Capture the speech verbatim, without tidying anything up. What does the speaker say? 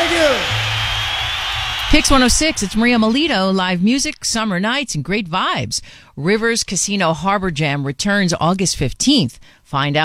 Thank you. Kicks one oh six, it's Maria Melito, live music, summer nights, and great vibes. Rivers Casino Harbor Jam returns August fifteenth. Find out